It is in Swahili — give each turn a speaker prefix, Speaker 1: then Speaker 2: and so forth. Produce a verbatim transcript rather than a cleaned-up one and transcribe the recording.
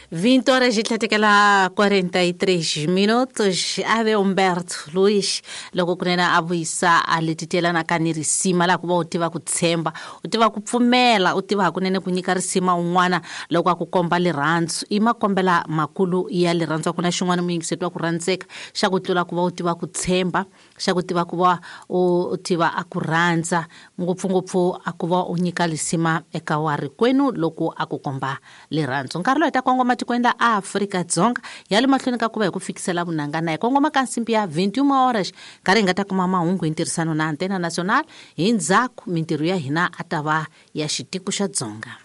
Speaker 1: vinte horas de tlatekela quarenta e três minutos. Ave Humberto Luis loko kunena avuyisa alititela na kani risima la kuva utiva kutsemba, utiva kupfumela, utiva kunene kunyika risima un'wana loko a ku komba lirhandzu. I makombela makulu ya lirhandzu. Kuna xin'wana muyingiseti wa ku rhandzeka xa ku tlula kuva utiva ku tshemba, xa ku tiva kuva u tiva a ku rhandza ngopfungopfu a kuva u nyika lisima eka warikwenu loko a ku komba lirhandzu. Nkarhi loyi ta kongoma kwenda Afrika-Dzonga ya le mahlweni ka kuva hi ku fikisela vunangana hi kongoma ka nsimbi ya vinte e uma horas nkarhi hi nga ta kuma mahungu hi ntirhisano na Antena Nacional. Hi ndzhaku mintirho ya hina a ta va ya xitiku xa Dzonga.